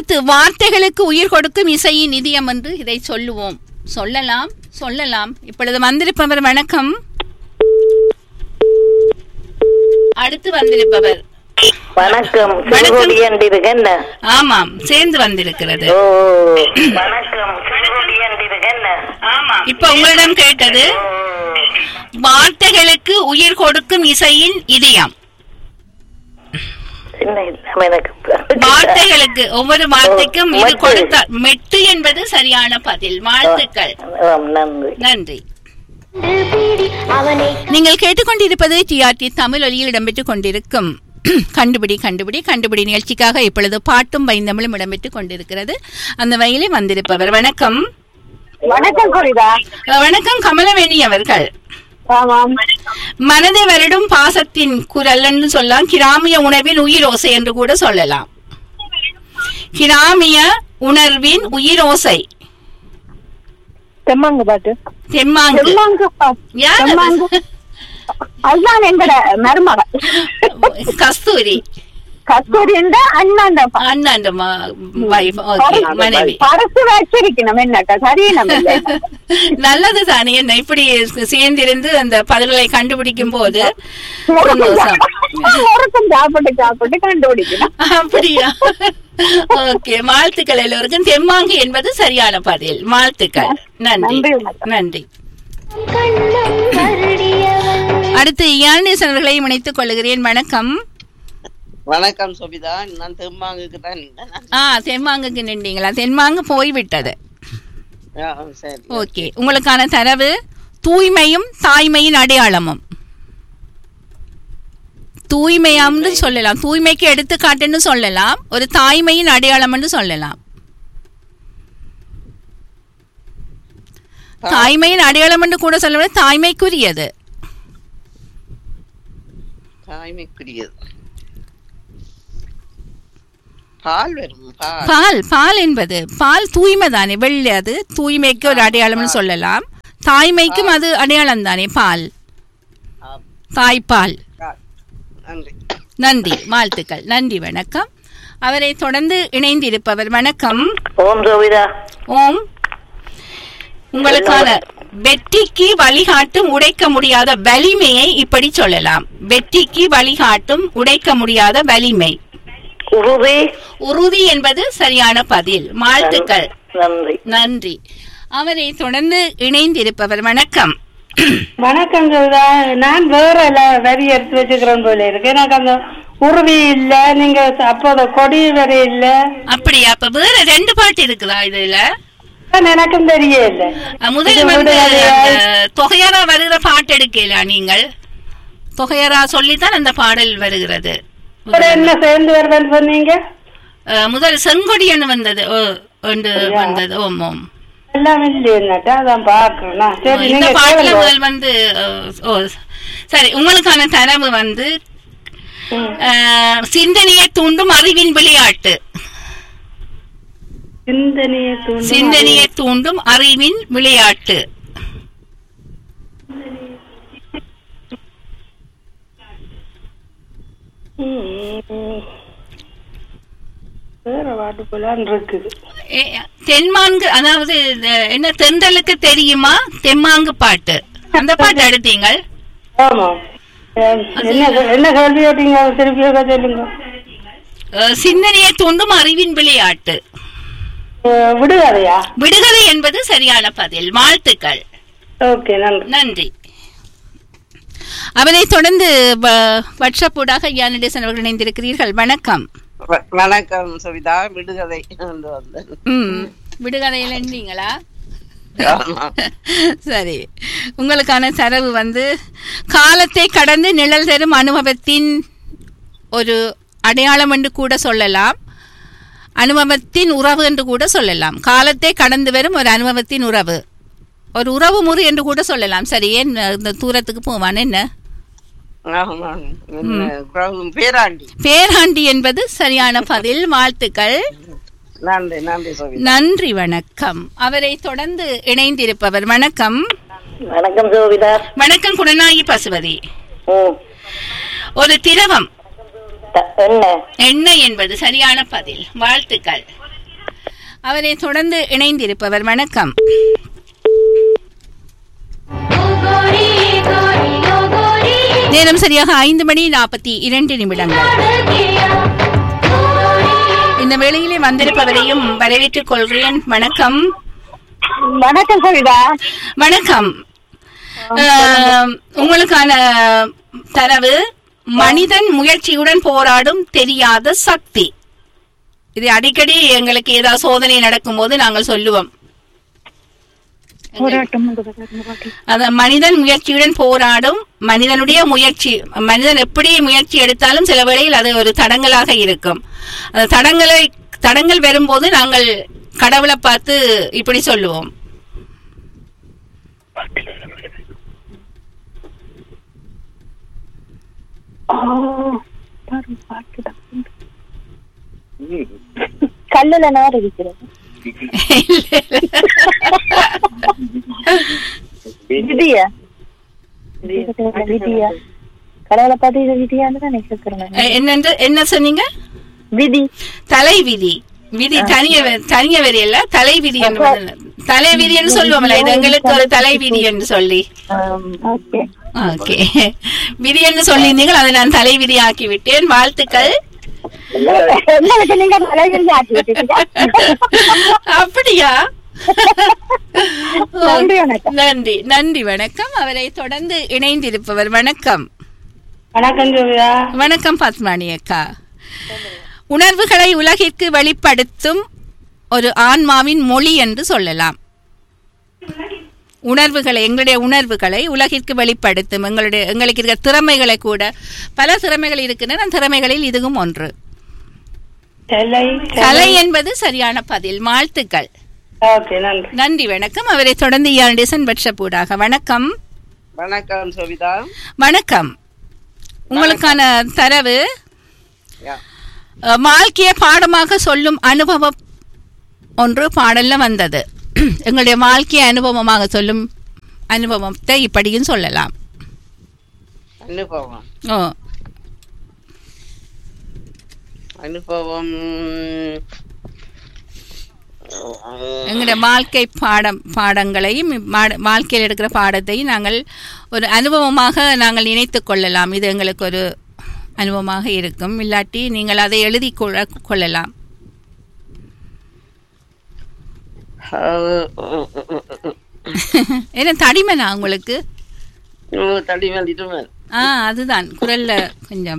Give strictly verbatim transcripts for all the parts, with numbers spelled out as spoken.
அடுத்து வார்த்தைகளுக்கு உயிர் கொடுக்கும் இசையின் இதயம் என்று இதை சொல்லுவோம். சொல்லலாம் சொல்லலாம். இப்பொழுது வந்திருப்பவர் வணக்கம். அடுத்து வந்திருப்பவர் வணக்கம். ஆமாம், சேர்ந்து வந்திருக்கிறது. இப்ப உங்களிடம் கேட்டது வார்த்தைகளுக்கு உயிர் கொடுக்கும் இசையின் இதயம். வார்த்தைகளுக்கு ஒவ்வொரு வார்த்தைக்கும் இது கொடுத்தால் மெட்டு என்பது சரியான பதில். வாழ்த்துக்கள். நன்றி. நீங்கள் கேட்டுக்கொண்டிருப்பது டிஆர்டி தமிழ் ஒலியில் இடம்பெற்றுக் கொண்டிருக்கும் கண்டுபிடி கண்டுபிடி கண்டுபிடி நிகழ்ச்சிக்காக இப்பொழுது பாட்டும் வைந்தமிழும் இடம்பெற்றுக் கொண்டிருக்கிறது. அந்த வகையிலே வந்திருப்பவர் வணக்கம். வணக்கம் கோரிதா. வணக்கம் கமலவேணி அவர்கள். மனதை வருடும் பாசத்தின் குரல் என்று சொல்லலாம். கிராமிய உணர்வின் உயிர் ஓசை என்று கூட சொல்லலாம். கிராமிய உணர்வின் உயிர் ஓசை. தெம்மாங்கு பாட்டு. தெம்மாங்கு. அதுதான் எங்கட மருமக கஸ்தூரி. கஸ்தூரி அண்ணாண்ட அண்ணாண்ட மனைவி. பரசு வச்சிருக்கணும் என்னக்கா சரியணும். நல்லது தானே. என்ன இப்படி சேர்ந்திருந்து அந்த பதில்களை கண்டுபிடிக்கும் போது சாப்பிட்டு சாப்பிட்டு கண்டுபிடிக்கணும். அப்படியா? ஓகே, வாழ்த்துக்கள் எல்லோருக்கும். தெம்மாங்கு என்பது சரியான பதில். வாழ்த்துக்கள். நன்றி நன்றி. அடுத்து யாழ்நேசன் அவர்களை இணைத்துக் கொள்கிறேன். வணக்கம். வணக்கம் சோபிதா. நான் தெம்மாங்குக்கு தான். ஆ, தெம்மாங்குக்கு நின்றீங்களா? தெம்மாங்கு போய்விட்டது. ஓகே, உங்களுக்கான தரவு தூய்மையும் தாய்மையின் அடையாளமும். தூய்மையாம்னு சொல்லலாம், தூய்மைக்கு எடுத்துக்காட்டுன்னு சொல்லலாம், ஒரு தாய்மையின் அடையாளம் சொல்லலாம். தாய்மையின் அடையாளம் என்று கூட சொல்ல, தாய்மைக்குரியது. தாய்மைக்குரியது பால் வரும். பால் பால் என்பது பால் தூய்மை தானே, வெள்ளை. அது தூய்மைக்கு ஒரு அடையாளம்னு சொல்லலாம். தாய்மைக்கும் அது அடையாளம் தானே, பால், தாய்ப்பால். நன்றி, வாழ்த்துக்கள். நன்றி, வணக்கம். அவரை தொடர்ந்து இணைந்திருப்பவர் வணக்கம். ஓம் சோபிதா. ஓம். உங்களுக்கான வெற்றிக்கு வழிகாட்டும் உடைக்க முடியாத வலிமையை இப்படி சொல்லலாம். வெற்றிக்கு வழிகாட்டும் உடைக்க முடியாத வலிமை. உறுதி. உறுதி என்பது சரியான பதில். வாழ்த்துக்கள். நன்றி நன்றி. அவரை தொடர்ந்து இணைந்திருப்பவர் வணக்கம். வணக்கம் சோதா. நான் வேற வரி எடுத்து வச்சுக்கிறேன் போல இருக்கு. எனக்கு அந்த உறுதி இல்ல, நீங்க அப்போத கொடி வர இல்ல. அப்படியா? அப்ப வேற ரெண்டு பாட்டு இருக்குதா இதுல? எனக்கும் தெரிய இல்ல. முதல் வந்து தொகையரா வருகிற பாட்டு எடுக்கல. நீங்கள் தொகையரா சொல்லித்தான் அந்த பாடல் வருகிறது. என்ன சேர்ந்து வருவேன்னு சொன்னீங்க? முதல் செங்கொடியன்னு வந்தது வந்தது. ஓம் ஓம். எல்லாம் இல்லையாட்டா அதான் பாக்குறேன். இந்த பாட்டுல முதல் வந்து சரி. உங்களுக்கான தரவு வந்து சிந்தனையை தூண்டும் அறிவின் விளையாட்டு. சிந்தனையை தூண்டும் சிந்தனையை தூண்டும் அறிவின் விளையாட்டு. தென்மாங்கு, அதாவது என்ன, தென்றலுக்கு தெரியுமா தெம்மாங்கு பாட்டு, அந்த பாட்டு எடுத்தீங்க. சிந்தனையை தூண்டும் அறிவின் விளையாட்டு. விடுகதையா? விடுகதை என்பது சரியான பதில். வாழ்த்துக்கள். நன்றி. அவரை தொடர்ந்து வாட்ஸ்அப் ஊடாக யானடேசன் அவர்கள் இணைந்திருக்கிறீர்கள். வணக்கம். வணக்கம் சவிதா. விடுகதை விடுகதையில இருந்தீங்களா? சரி. உங்களுக்கான தரவு வந்து காலத்தை கடந்து நிழல் தரும் அனுபவத்தின் ஒரு அடையாளம் என்று கூட சொல்லலாம், அனுபவத்தின் உறவு என்று கூட சொல்லலாம். காலத்தை கடந்து வரும் ஒரு அனுபவத்தின் உறவு, ஒரு உறவு முறை என்று கூட சொல்லலாம். சரி, ஏன் இந்த தூரத்துக்கு போவான்? என்ன பேராண்டி. பேராண்டி என்பது சரியான பதில். வாழ்த்துக்கள். நன்றி, வணக்கம். அவரை தொடர்ந்து இணைந்திருப்பவர் வணக்கம். வணக்கம் சோபிதா. வணக்கம் குணநாயகி பசுபதி. ஒரு திரவம். எண்ணெய் என்பது சரியான பதில். வாழ்த்துக்கள். அவரை தொடர்ந்து இணைந்திருப்பவர் வணக்கம். நேரம் சரியாக ஐந்து மணி நாற்பத்தி இரண்டு நிமிடங்கள். இந்த வேளையிலே வந்திருப்பவரையும் வரவேற்றுக் கொள்கிறேன். வணக்கம். வணக்கம் சவிதா. வணக்கம். உங்களுக்கான தரவு மனிதன் முயற்சியுடன் போராடும் தெரியாத சக்தி. இது அடிக்கடி எங்களுக்கு ஏதாவது சோதனை நடக்கும் போது நாங்கள் சொல்லுவோம். அத மனிதன் முயற்சியுடன் போராடும், மனிதனுடைய முயற்சி, மனிதன் எப்படி முயற்சி எடுத்தாலும் சில வேளையில் அது ஒரு தடங்கலாக இருக்கும். அந்த தடங்களை தடங்கள் வரும்போது நாங்கள் கடவுளை பார்த்து இப்படி சொல்லுவோம். கல்லுல நார் இருக்கிறது. விதியா விதியா கடவுளை பார்த்து இது விதியான்னு தான் நினைக்கிறேன். என்னென்று என்ன சொன்னீங்க? விதி, தலை விதி. விதி தனிய தனிய விதி அல்ல, தலை விதி என்று தலை விதி என்று சொல்லுவோம்ல, இது எங்களுக்கு ஒரு தலை விதி என்று சொல்லி. ஓகே, விதி என்று சொல்லியிருந்தீங்க, அதை நான் தலை விதி ஆக்கி விட்டேன். வாழ்த்துக்கள். அப்படியா? நன்றி நன்றி வணக்கம். அவரை தொடர்ந்து இணைந்திருப்பவர் வணக்கம். வணக்கம் ஜோவிதா. வணக்கம் பத்மானி அக்கா. உணர்வுகளை உலகிற்கு வெளிப்படுத்தும் ஒரு ஆன்மாவின் மொழி என்று சொல்லலாம். உணர்வுகளை, எங்களுடைய உணர்வுகளை உலகிற்கு வெளிப்படுத்தும் எங்களுடைய எங்களுக்கு இருக்கிற திறமைகளை, கூட பல திறமைகள் இருக்கின்றன, திறமைகளில் இதுவும் ஒன்று. கலை என்பது சரியான பதில். வாழ்த்துக்கள். நன்றி வணக்கம். அவரை தொடர்ந்து யாண்டேசன் வாட்ஸ்அப் வணக்கம். வணக்கம் சோபிதா. வணக்கம். உங்களுக்கான தரவு வாழ்க்கையை பாடமாக சொல்லும் அனுபவம் ஒன்று பாடல்ல வந்தது. எங்களுடைய வாழ்க்கையை அனுபவமாக சொல்லும் அனுபவத்தை இப்படியும் சொல்லலாம். அனுபவம் ஓ அனுபவம் எங்களுடைய வாழ்க்கை பாடம் பாடங்களையும் வாழ்க்கையில் எடுக்கிற பாடத்தையும் நாங்கள் ஒரு அனுபவமாக நாங்கள் நினைத்து கொள்ளலாம். இது எங்களுக்கு ஒரு அனுபவமாக இருக்கும். இல்லாட்டி நீங்கள் அதை எழுதி கொள்ளலாம். என்ன தடிமனா உங்களுக்கு? ஆ, அதுதான் குரல்ல கொஞ்சம்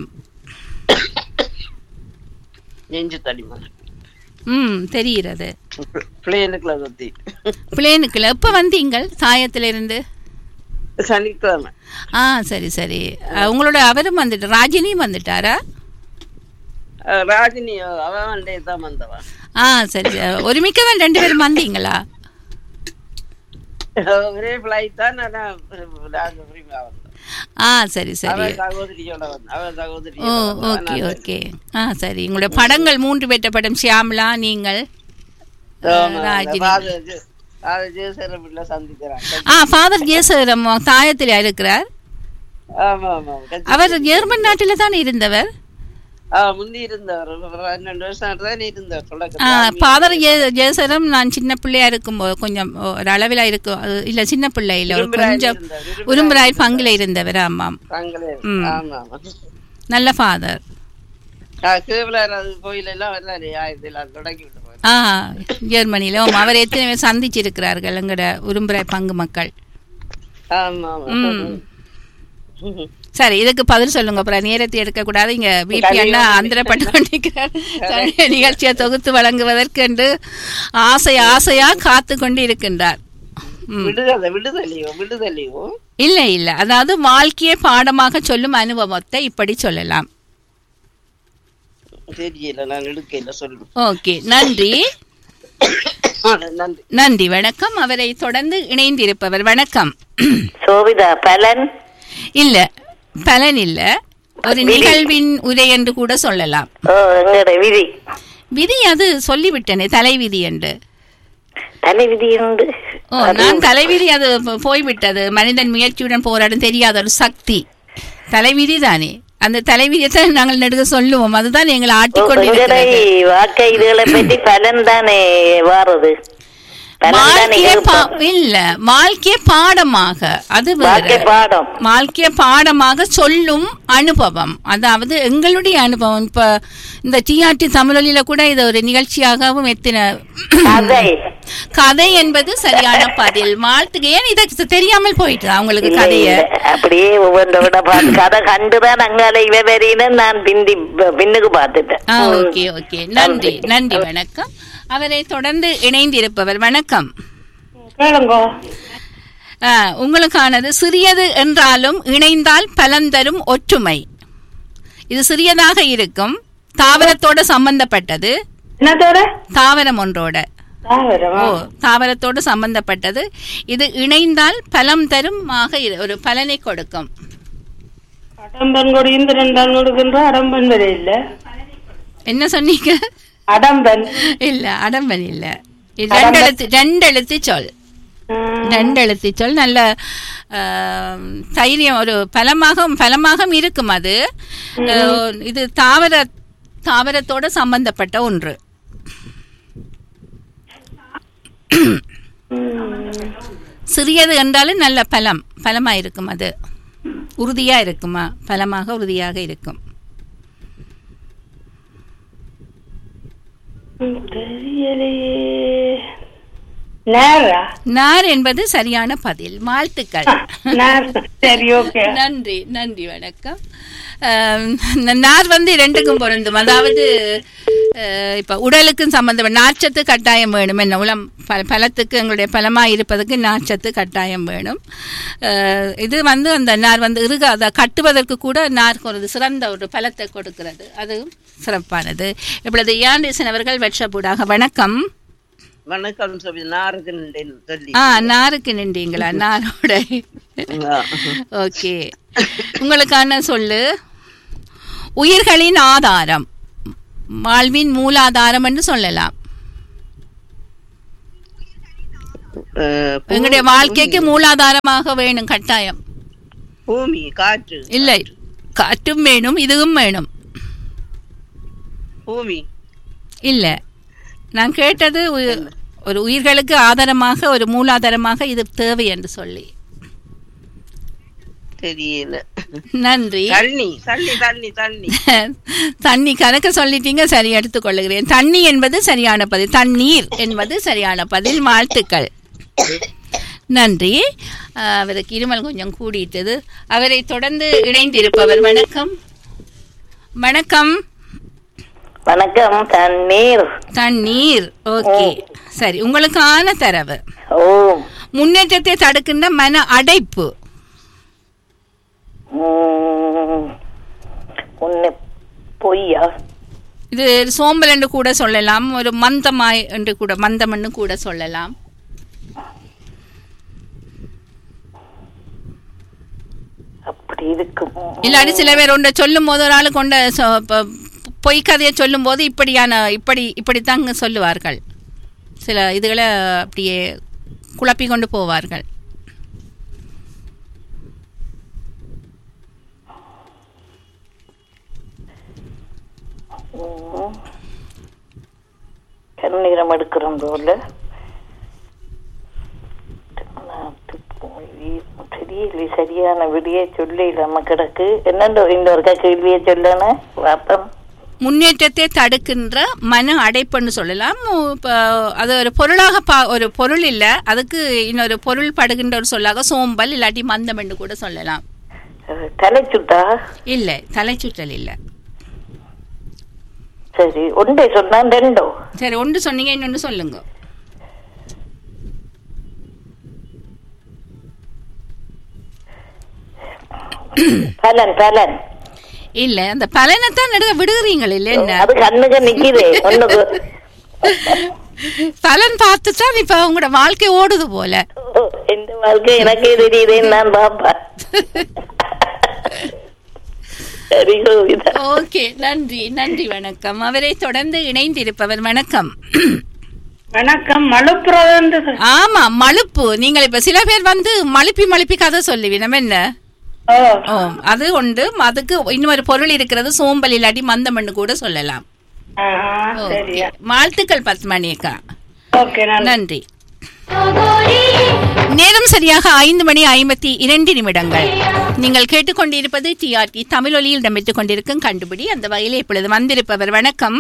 நெஞ்சு தடிமன். ம், தெரிகிறது. பிளேனுக்குள்ள பிளேனுக்குள்ள எப்ப வந்தீங்கள் தாயத்திலிருந்து? சனிக்கிழமை. ஆ, சரி சரி. உங்களோட அவரும் வந்துட்டு ராஜினியும் வந்துட்டாரா? ராஜினி அவன் தான் வந்தவா? ஆ, சரி. ஒருமிக்க தான் ரெண்டு பேரும் வந்தீங்களா? ஒரே ஃப்ளைட் தான். ஆ, சரி சரி. ஓ, ஓகே ஓகே. ஆ, சரி. உங்களுடைய படங்கள் மூன்று பேற்ற படம், ஷியாம்லா, நீங்கள், ராஜினி. ஆ, ஃபாதர் ஜேசரம் தாயத்தில் இருக்கிறார். அவர் ஜெர்மன் நாட்டில தான் இருந்தவர். ஃபாதர் ஜேசரம் நான் சின்ன பிள்ளையா இருக்கும் கொஞ்சம் ஒரு அளவில் இருக்கும், இல்ல சின்ன பிள்ளை இல்ல, ஒரு கொஞ்சம் உரும்புராய் பங்குல இருந்தவர். ஆமாம், நல்ல ஃபாதர். ஆ, ஜெர்மனியில அவர் எத்தனை சந்திச்சிருக்கிறார்கள் எங்கட உரும்புராய் பங்கு மக்கள். சரி, இதுக்கு பதில் சொல்லுங்க. அப்புறம் நேரத்தை எடுக்க கூடாது. இங்க பிபி அண்ணா அந்தரப்பட்டு கொண்டிருக்கிறார். நிகழ்ச்சியை தொகுத்து வழங்குவதற்கு என்று ஆசை ஆசையா காத்து கொண்டு இருக்கின்றார். இல்ல இல்ல, அதாவது வாழ்க்கையை பாடமாக சொல்லும் அனுபவத்தை இப்படி சொல்லலாம். ஓகே, நன்றி நன்றி வணக்கம். அவரை தொடர்ந்து இணைந்திருப்பவர் வணக்கம். சோபிதா. பலன் இல்ல, பலன் இல்ல, ஒரு நிகழ்வின் உரை என்று கூட சொல்லலாம். விதி. விதி அது சொல்லிவிட்டனே, தலைவிதி என்று. தலைவிதி. ஓ, நான் தலைவிதி அது போய்விட்டது. மனிதன் முயற்சியுடன் போராடும் தெரியாத ஒரு சக்தி தலைவிதி தானே. அந்த தலைவிதியத்தை நாங்கள் நடுக்க சொல்லுவோம். அதுதான் எங்களை உங்களை ஆட்டிக்கொண்டு வாழ்க்கை இதுகளை பற்றி பலன் தானே வாரது. வாழ்க்கைய இல்ல வாழ்க்கைய பாடமாக அது வாழ்க்கை பாடம் வாழ்க்கைய பாடமாக சொல்லும் அனுபவம். அதாவது எங்களுடைய அனுபவம். இப்ப இந்த டிஆர்டி தமிழொலியில கூட இது ஒரு நிகழ்ச்சியாகவும் எத்தின கதை கதை என்பது சரியான பதில். வாழ்த்துக்கு ஏன் இதை தெரியாமல் போயிட்டு அவங்களுக்கு கதைய அப்படியே ஒவ்வொன்றோட கதை கண்டுதான் அங்கால இவ வரையின நான் பிந்தி பின்னுக்கு பார்த்துட்டேன். ஓகே ஓகே நன்றி நன்றி வணக்கம். அவரை தொடர்ந்து இணைந்திருப்பவர் வணக்கம். உங்களுக்கானது சிறியது என்றாலும் இணைந்தால் பலன் தரும் ஒற்றுமை. இது சிறியதாக இருக்கும், தாவரத்தோட சம்பந்தப்பட்டது. தாவரம் ஒன்றோட ஓ தாவரத்தோடு சம்பந்தப்பட்டது. இது இணைந்தால் பலம் தரும் ஆக ஒரு பலனை கொடுக்கும். என்ன சொன்னீங்க? அடம்பன் இல்ல, அடம்பன் இல்ல. ரெண்டு எழுத்து ரெண்டு எழுத்து சொல் ரெண்டு எழுத்து சொல். நல்ல தைரியம், ஒரு பலமாக பலமாக இருக்கும். அது இது தாவர தாவரத்தோட சம்பந்தப்பட்ட ஒன்று. சிறியது என்றாலும் நல்ல பலம் பலமா இருக்கும். அது உறுதியா இருக்குமா? பலமாக உறுதியாக இருக்கும். நார் என்பது சரியான பதில். வாழ்த்துக்கள். நன்றி நன்றி வணக்கம். நார் வந்து இரண்டுக்கும் பொருந்தும். அதாவது இப்ப உடலுக்கும் சம்பந்தம், நார்ச்சத்து கட்டாயம் வேணும். என்ன உளம் பலத்துக்கு எங்களுடைய பலமா இருப்பதற்கு நார்ச்சத்து கட்டாயம் வேணும். இது வந்து அந்த நார் வந்து இருக அதை கட்டுவதற்கு கூட நார் ஒரு சிறந்த ஒரு பலத்தை கொடுக்கிறது. அது சிறப்பானது. இப்பொழுது யாண்டேசன் அவர்கள் வெற்றப்பூடாக வணக்கம். வணக்கம். நாருக்கு நின்றீங்களா? நாரோட ஓகே. உங்களுக்கான சொல்லு உயிர்களின் ஆதாரம், வாழ்வின் மூலாதாரம் என்று சொல்லலாம். எங்களுடைய வாழ்க்கைக்கு மூலாதாரமாக வேணும் கட்டாயம். பூமி, காற்று இல்லை, காற்றும் வேணும், இதுவும் வேணும். பூமி இல்ல, நான் கேட்டது ஒரு உயிர்களுக்கு ஆதாரமாக, ஒரு மூலாதாரமாக இது தேவை என்று சொல்லி. தெரியல. நன்றி. தண்ணி தண்ணி தண்ணி தண்ணி தண்ணி கணக்க சொல்லிட்டீங்க, சரி எடுத்துக் கொள்ளுகிறேன். தண்ணி என்பது சரியான பதில். தண்ணீர் என்பது சரியான பதில். வாழ்த்துக்கள். நன்றி. அவருக்கு இருமல் கொஞ்சம் கூடிட்டது. அவரை தொடர்ந்து இணைந்திருப்பவர் வணக்கம். வணக்கம் வணக்கம். தண்ணீர் தண்ணீர் ஓகே சரி. உங்களுக்கான தரவு முன்னேற்றத்தை தடுக்கின்ற மன அடைப்பு. பொய்யா? இது சோம்பல் என்று கூட சொல்லலாம், ஒரு மந்தமாய் என்று கூட, மந்தம் என்று கூட சொல்லலாம். அப்படி இருக்கும். இல்லாட்டி சில பேர் ஒன்றை சொல்லும் போது, ஒரு ஆளு கொண்ட பொய் கதையை சொல்லும் போது இப்படியான இப்படி இப்படித்தாங்க சொல்லுவார்கள். சில இதுகளை அப்படியே குழப்பி கொண்டு போவார்கள். கண்ணீரம் எடுக்கிறோம் போல தெரியல. சரியான விடிய சொல்ல கிடக்கு. என்னென்ன இன்னொரு கேள்வியை சொல்லன வாப்பம். முன்னேற்றத்தை தடுக்கின்ற மன அடைப்புன்னு சொல்லலாம். அது ஒரு பொருளாக பா ஒரு பொருள் இல்லை, அதுக்கு இன்னொரு பொருள் படுகின்ற ஒரு சொல்லாக சோம்பல் இல்லாட்டி மந்தம் என்று கூட சொல்லலாம். தலைச்சுட்டா? இல்லை, தலைச்சுட்டல் இல்லை. சரி, ஒன்றே சொன்னா ரெண்டோ? சரி, ஒன்று சொன்னீங்க, இன்னொன்று சொல்லுங்க. பலன் பலன் இல்ல, அந்த பலனை தான் நடுக விடுகிறீங்கள் இல்ல? என்ன அது கண்ணுக்கு நிக்குது. பலன் பார்த்துதான் இப்ப உங்களோட வாழ்க்கை ஓடுது போல. இந்த வாழ்க்கை எனக்கே தெரியுதுன்னு நான் பாப்பேன். ஓகே, நன்றி நன்றி வணக்கம். அவரை தொடர்ந்து இணைந்திருப்பவர் வணக்கம். வணக்கம். மழுப்புறது. ஆமா, மழுப்பு. நீங்கள் இப்ப சில பேர் வந்து மழுப்பி மழுப்பி கதை சொல்லுவீங்க. நம்ம என்ன ஓ அது உண்டு. அதுக்கு இன்னொரு பொருள் இருக்கிறது, சோம்பல் இல்லாட்டி மந்தமண்ணு கூட சொல்லலாம். வாழ்த்துக்கள் பத்மணியக்கா, நன்றி. நேரம் சரியாக ஐந்து மணி ஐம்பத்தி இரண்டு நிமிடங்கள். நீங்கள் கேட்டுக்கொண்டிருப்பது டிஆர்டி தமிழொலியில் இடம்பெற்றுக் கொண்டிருக்கும் கண்டுபிடி. அந்த வகையில் இப்பொழுது வந்திருப்பவர் வணக்கம்.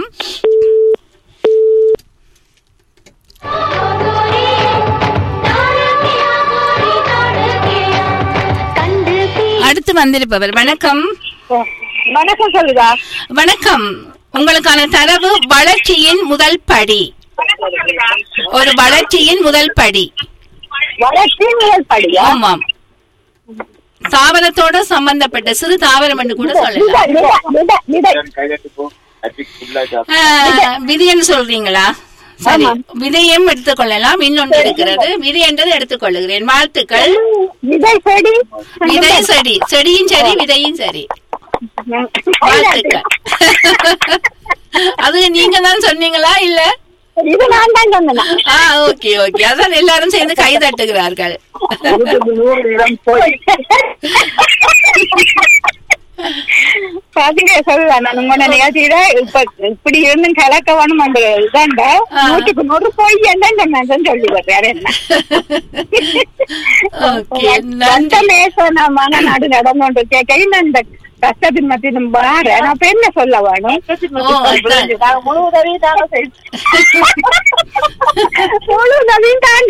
அடுத்து வந்திருப்பவர் வணக்கம். வணக்கம் சொல்லுதா. வணக்கம். உங்களுக்கான தரவு வளர்ச்சியின் முதல் படி. ஒரு வளர்ச்சியின் முதல் படி. வளர்ச்சியின் முதல் படி. ஆமாம், தாவரத்தோட சம்பந்தப்பட்ட சிறு தாவரம் என்று கூட சொல்லலாம். விதைன்னு சொல்றீங்களா? சரி, விதையும் எடுத்துக்கொள்ளலாம். இன்னொன்று இருக்கிறது, விதை என்றது எடுத்துக்கொள்ளுகிறேன். வாழ்த்துக்கள். விதை செடி. விதை செடி. செடியும் சரி, விதையும் சரி. வாழ்த்துக்கள். அது நீங்க தான் சொன்னீங்களா இல்ல? இது நான் தான் சொன்னேன். ஆ, ஓகே ஓகே. அதான் எல்லாரும் சேர்ந்து கை தட்டுகிறார்கள். இப்படி இருந்து கலக்கவனும் அந்த இதாண்டா நூற்றுக்கு நூறு போய் என்ன சொல்லி வர்றாரு. என்ன நாடு நடந்து கேட்க இந்த கஷ்டத்தின் மத்தியும் பாரு நான் என்ன சொல்ல வேணும். முழு உதவியும் தாங்க முழு உதவியும் தாங்க.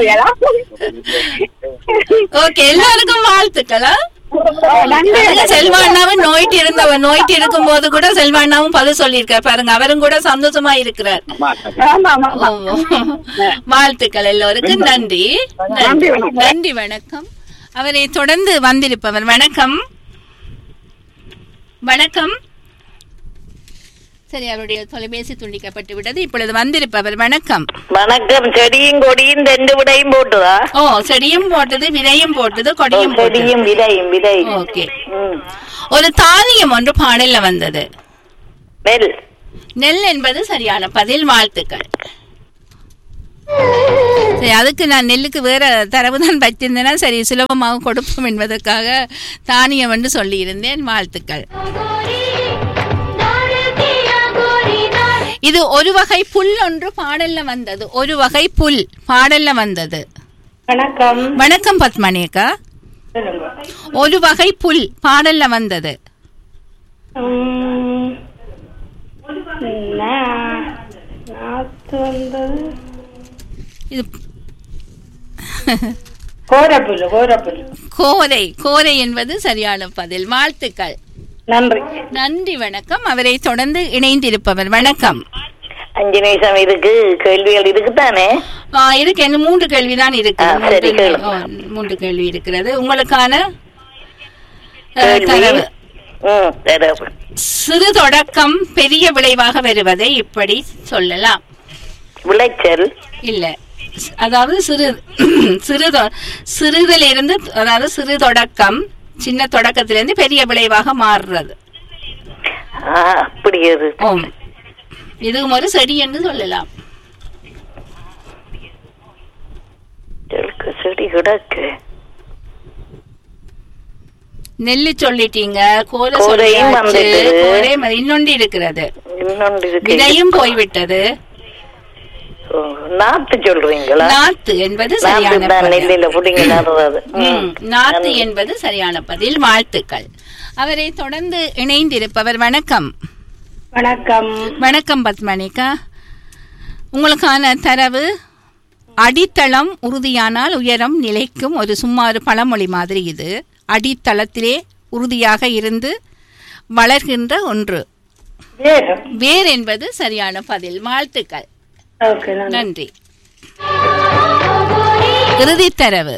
ஓகே, எல்லாருக்கும் வாழ்த்துக்களா. செல்வாண்ணாவும் நோயிட்டு இருந்தவ நோயிட்டு இருக்கும் போது கூட செல்வாண்ணாவும் பதில் சொல்லியிருக்காரு பாருங்க. அவரும் கூட சந்தோஷமா இருக்கிறார். வாழ்த்துக்கள் எல்லோருக்கும். நன்றி நன்றி வணக்கம். அவரை தொடர்ந்து வந்திருப்பவர் வணக்கம். வணக்கம். சரி, அவருடைய தொலைபேசி துண்டிக்கப்பட்டு விட்டது. இப்பொழுது வந்திருப்பவர் வணக்கம். வணக்கம். செடியும் கொடியும் ரெண்டு விடையும் போட்டுதா? ஓ, செடியும் போட்டது, விதையும் போட்டது, கொடியும் செடியும் விதையும் விதை. ஓகே. ஒரு தானியம் ஒன்று பாடல்ல வந்தது. நெல். நெல் என்பது சரியான பதில். வாழ்த்துக்கள். சரி, அதுக்கு நான் நெல்லுக்கு வேற தரவு தான் பற்றிருந்தேன்னா சரி சுலபமாக கொடுப்போம் என்பதற்காக தானியம் என்று சொல்லி இருந்தேன். வாழ்த்துக்கள். இது ஒரு வகை புல் ஒன்று பாடல்ல வந்தது. ஒரு வகை புல் பாடல்ல வந்தது. வணக்கம். வணக்கம் பத்மணியக்கா. ஒரு வகை புல் பாடல்ல வந்தது. இது கோரை. கோரை என்பது சரியான பதில். வாழ்த்துக்கள். நன்றி நன்றி வணக்கம். அவரை தொடர்ந்து இணைந்திருப்பவர் வணக்கம். அஞ்சு நிமிஷம் இருக்கு. கேள்விகள் இருக்குதானே? இருக்கு. என்ன மூன்று கேள்விதான் இருக்கு. மூன்று கேள்வி இருக்கிறது. உங்களுக்கான தரவு சிறு தொடக்கம் பெரிய விளைவாக வருவதை இப்படி சொல்லலாம். விளைச்சல் இல்ல, அதாவது சிறு சிறு சிறுதில் இருந்து, அதாவது சிறு தொடக்கம் சின்ன தொடக்கத்திலிருந்து பெரிய விளைவாக மாறுறது. இதுவும் ஒரு செடி என்று சொல்லலாம். செடி கிடக்கு. நெல்லு சொல்லிட்டீங்க, கோரை இன்னொன்று இருக்கிறது, விதையும் போய்விட்டது. நாத்து சொல்றீங்களா? நாத்து என்பது சரியான நாத்து என்பது சரியான பதில். வாழ்த்துக்கள். அவரை தொடர்ந்து இணைந்திருப்பவர் வணக்கம். வணக்கம். வணக்கம் பத்மணிகா. உங்களுக்கான தரவு அடித்தளம் உறுதியானால் உயரம் நிலைக்கும். ஒரு சும்மா ஒரு பழமொழி மாதிரி இது. அடித்தளத்திலே உறுதியாக இருந்து வளர்கின்ற ஒன்று. வேர் என்பது சரியான பதில். வாழ்த்துக்கள். நன்றி. இறுதி தரவு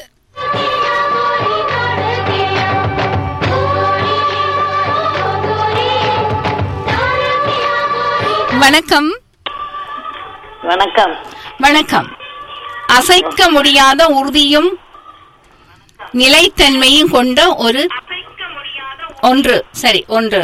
வணக்கம். வணக்கம். வணக்கம். அசைக்க முடியாத உறுதியும் நிலைத்தன்மையும் கொண்ட ஒரு ஒன்று. சரி, ஒன்று.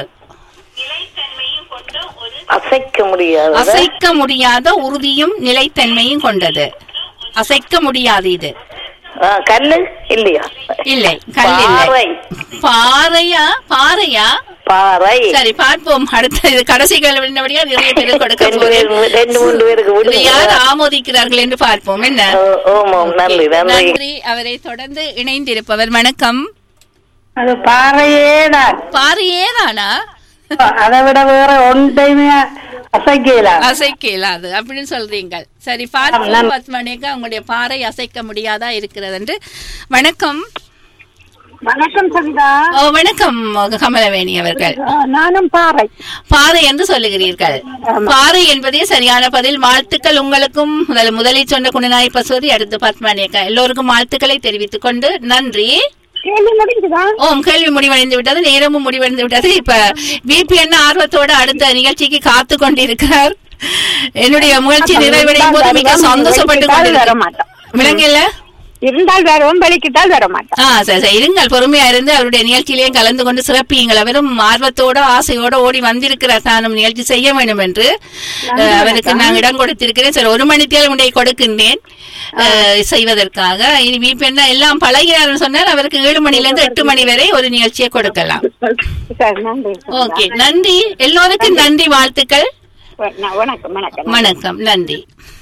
அசைக்க முடியாத அசைக்க முடியாத உறுதியும் நிலைத்தன்மையும் கொண்டது. அசைக்க முடியாது. இது ஆ, கல்லு இல்லையா? இல்லை, கல் இல்லை. பாறை. பாறையா? பாறையா? பாறை. சரி, பார்ப்போம். அடுத்த இது கடைசி கேள்வியா நிறைய பேர் கொடுக்க ரெண்டு பேரு- ரெண்டு மூன்று பேருக்கு போகிறேன். விடுங்க. யார் ஆமோதிக்கிறார்கள் என்று பார்ப்போம். என்ன? ஓ- ஓமாம், நன்றி நன்றி. நன்றி. அவரை தொடர்ந்து இணைந்திருப்பவர் வணக்கம். அது பாறையே தான். பாறையே தானா? அதை விட வேற ஒன்றையுமே அசைக்கலாம். அசைக்க இயலாது அப்படின்னு சொல்றீங்க. சரி, பார்ப்போம் பத்மனிக்கு அவங்களுடைய பாறை அசைக்க முடியாதா இருக்கிறது என்று. வணக்கம். வணக்கம் சவிதா. ஓ, வணக்கம் கமலவேணி அவர்கள். நானும் பாறை. பாறை என்று சொல்லுகிறீர்கள். பாறை என்பதே சரியான பதில். வாழ்த்துக்கள் உங்களுக்கும். முதல் முதலில் சொன்ன குணநாய் பசுவதி, அடுத்து பத்மனிக்கா, எல்லோருக்கும் வாழ்த்துக்களை தெரிவித்துக் கொண்டு நன்றி. கேள்வி முடிஞ்சுதா? ஓம், கேள்வி முடிவடைந்து விட்டது, நேரமும் முடிவடைந்து விட்டது. இப்ப பிபி என்ன ஆர்வத்தோட அடுத்த நிகழ்ச்சிக்கு காத்து கொண்டிருக்கிறார். என்னுடைய முயற்சி நிறைவடையும் போது மிக சந்தோஷப்பட்டு கொண்டிருக்கிறேன். விலங்கில்ல இருந்தால் வேறவும் வெளிக்கிட்டால் வர மாட்டேன். ஆ, சரி சரி, இருங்கள், பொறுமையா இருந்து அவருடைய நிகழ்ச்சியிலேயும் கலந்து கொண்டு சிறப்பியுங்கள். அவரும் ஆர்வத்தோட ஆசையோட ஓடி வந்திருக்கிறார் தானும் நிகழ்ச்சி செய்ய வேண்டும் என்று. அவருக்கு நான் இடம் கொடுத்திருக்கிறேன். சரி, ஒரு மணித்தேல் உண்டை கொடுக்கின்றேன் செய்வதற்காக. இனி வீப்பெண்ணா எல்லாம் பழகிறார் சொன்னால் அவருக்கு ஏழு மணில இருந்து எட்டு மணி வரை ஒரு நிகழ்ச்சியை கொடுக்கலாம். ஓகே, நன்றி. எல்லோருக்கும் நன்றி, வாழ்த்துக்கள். வணக்கம். வணக்கம். வணக்கம், நன்றி.